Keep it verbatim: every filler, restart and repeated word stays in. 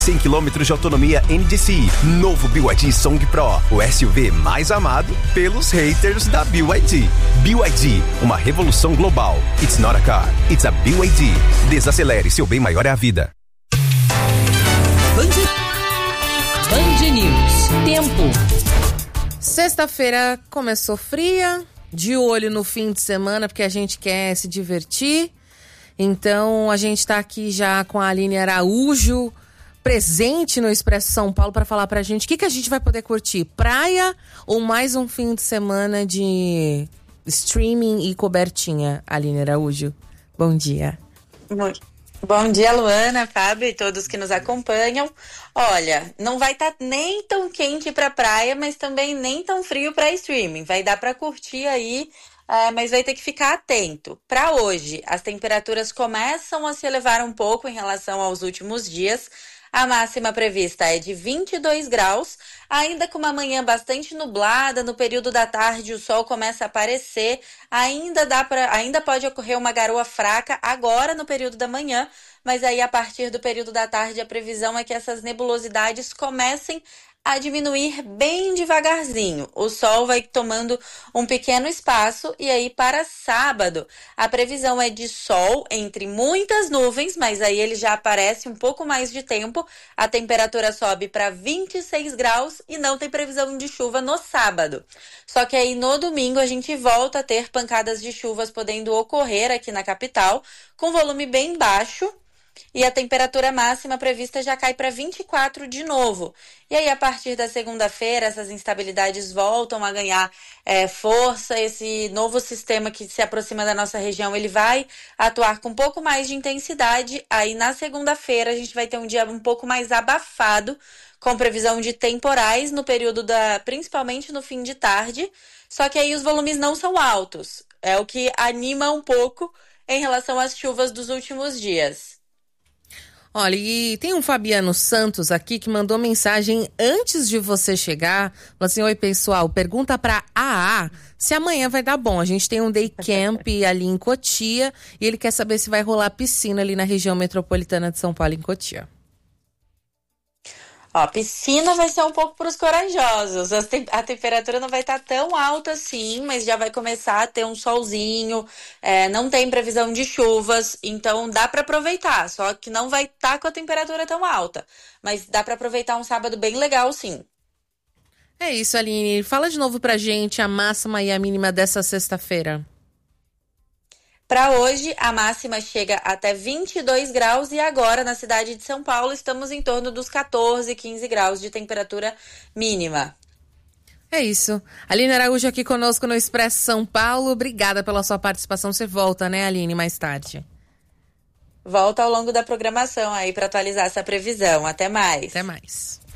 cem quilômetros de autonomia N D C I. Novo B Y D Song Pro, o S U V mais amado pelos haters da B Y D. B Y D, uma revolução global. It's not a car, it's a B Y D. Desacelere, seu bem maior é a vida. Band, Band News. Tempo. Sexta-feira começou fria, de olho no fim de semana, porque a gente quer se divertir. Então, a gente está aqui já com a Aline Araújo, presente no Expresso São Paulo, para falar pra gente o que, que a gente vai poder curtir. Praia ou mais um fim de semana de streaming e cobertinha? Aline Araújo, bom dia. Bom dia, Luana, Fábio e todos que nos acompanham. Olha, não vai estar tá nem tão quente pra praia, mas também nem tão frio pra streaming. Vai dar pra curtir aí, é, mas vai ter que ficar atento. Para hoje, as temperaturas começam a se elevar um pouco em relação aos últimos dias. A máxima prevista é de vinte e dois graus, ainda com uma manhã bastante nublada. No período da tarde o sol começa a aparecer, ainda, dá pra, ainda pode ocorrer uma garoa fraca agora no período da manhã, mas aí a partir do período da tarde a previsão é que essas nebulosidades comecem a diminuir bem devagarzinho. O sol vai tomando um pequeno espaço e aí para sábado a previsão é de sol entre muitas nuvens, mas aí ele já aparece um pouco mais de tempo. A temperatura sobe para vinte e seis graus e não tem previsão de chuva no sábado. Só que aí no domingo a gente volta a ter pancadas de chuvas podendo ocorrer aqui na capital, com volume bem baixo. E a temperatura máxima prevista já cai para vinte e quatro de novo. E aí, a partir da segunda-feira, essas instabilidades voltam a ganhar é, força. Esse novo sistema que se aproxima da nossa região, ele vai atuar com um pouco mais de intensidade. Aí, na segunda-feira, a gente vai ter um dia um pouco mais abafado, com previsão de temporais no período da, principalmente no fim de tarde. Só que aí os volumes não são altos. É o que anima um pouco em relação às chuvas dos últimos dias. Olha, e tem um Fabiano Santos aqui que mandou mensagem antes de você chegar. Falou assim: oi pessoal, pergunta pra A A se amanhã vai dar bom. A gente tem um day camp ali em Cotia e ele quer saber se vai rolar piscina ali na região metropolitana de São Paulo, em Cotia. Ó, piscina vai ser um pouco para os corajosos. A, te- a temperatura não vai estar tá tão alta assim, mas já vai começar a ter um solzinho. É, não tem previsão de chuvas, então dá para aproveitar. Só que não vai estar tá com a temperatura tão alta, mas dá para aproveitar um sábado bem legal, sim. É isso, Aline. Fala de novo pra gente a máxima e a mínima dessa sexta-feira. Para hoje, a máxima chega até vinte e dois graus e agora na cidade de São Paulo estamos em torno dos catorze, quinze graus de temperatura mínima. É isso. Aline Araújo aqui conosco no Expresso São Paulo. Obrigada pela sua participação. Você volta, né, Aline, mais tarde? Volta ao longo da programação aí para atualizar essa previsão. Até mais. Até mais.